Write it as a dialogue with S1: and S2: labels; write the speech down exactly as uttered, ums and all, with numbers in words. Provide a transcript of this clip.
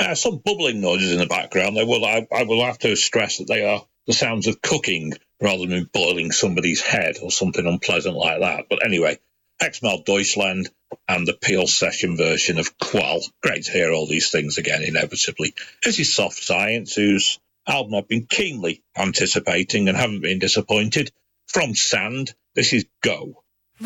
S1: Uh, some bubbling noises in the background. They will, I, I will have to stress that they are the sounds of cooking rather than boiling somebody's head or something unpleasant like that. But anyway, X M L Deutschland and the Peel session version of Qual. Great to hear all these things again, inevitably. This is Soft Science, whose album I've been keenly anticipating and haven't been disappointed. From Sand, this is Go.